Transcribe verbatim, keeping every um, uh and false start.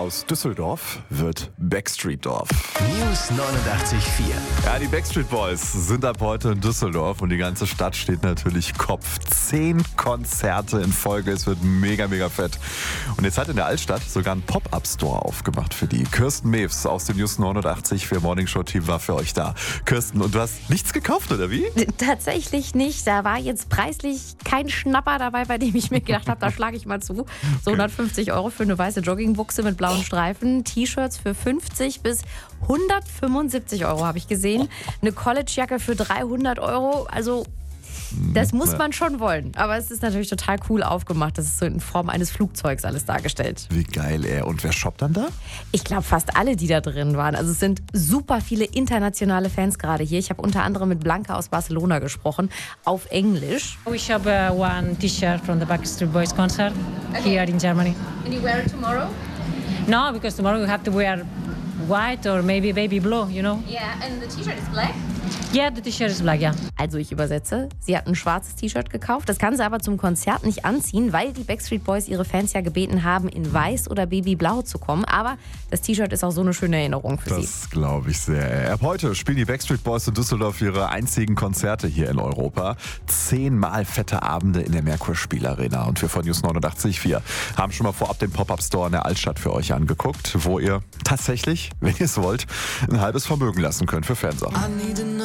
Aus Düsseldorf wird Backstreetdorf. News neunundachtzig Komma vier. Ja, die Backstreet Boys sind ab heute in Düsseldorf und die ganze Stadt steht natürlich Kopf. Zehn Konzerte in Folge, es wird mega, mega fett. Und jetzt hat in der Altstadt sogar ein Pop-Up-Store aufgemacht für die. Kirsten Mewes aus dem News neunundachtzig Komma vier Morning Show Team war für euch da. Kirsten, und du hast nichts gekauft, oder wie? Tatsächlich nicht. Da war jetzt preislich kein Schnapper dabei, bei dem ich mir gedacht habe, da schlage ich mal zu. So hundertfünfzig Euro für eine weiße Joggingbuchse mit blauen Streifen, T-Shirts für fünfzig bis hundertfünfundsiebzig Euro habe ich gesehen. Eine Collegejacke für dreihundert Euro. Also das muss man schon wollen. Aber es ist natürlich total cool aufgemacht. Das ist so in Form eines Flugzeugs alles dargestellt. Wie geil, ey. Und wer shoppt dann da? Ich glaube, fast alle, die da drin waren. Also es sind super viele internationale Fans gerade hier. Ich habe unter anderem mit Blanca aus Barcelona gesprochen, auf Englisch. We shop uh, one T-shirt from the Backstreet Boys concert here in Germany. And you wear it tomorrow? No, because tomorrow we have to wear white or maybe baby blue, you know? Yeah, and the t-shirt is black? Yeah, the T-shirt is black, yeah. Also ich übersetze, sie hat ein schwarzes T-Shirt gekauft. Das kann sie aber zum Konzert nicht anziehen, weil die Backstreet Boys ihre Fans ja gebeten haben, in weiß oder babyblau zu kommen. Aber das T-Shirt ist auch so eine schöne Erinnerung für sie. Das glaube ich sehr. Ab heute spielen die Backstreet Boys in Düsseldorf ihre einzigen Konzerte hier in Europa. Zehnmal fette Abende in der Merkur-Spielarena. Und wir von News neunundachtzig Komma vier haben schon mal vorab den Pop-Up-Store in der Altstadt für euch angeguckt, wo ihr tatsächlich, wenn ihr es wollt, ein halbes Vermögen lassen könnt für Fernsachen.